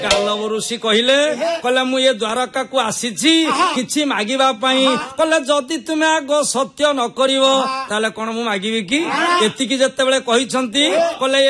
କାଲବ ଋଷି କହିଲେ ମୁଁ ଏ ଦ୍ୱାରକା କୁ ଆସିଛି କିଛି ମାଗିବା ପାଇଁ। କହିଲେ ଯଦି ତୁମେ ଆଗ ସତ୍ୟ ନ କରିବ ତାହେଲେ କଣ ମୁଁ ମାଗିବି କି? ଏତିକି ଯେତେବେଳେ କହିଛନ୍ତି କହିଲେ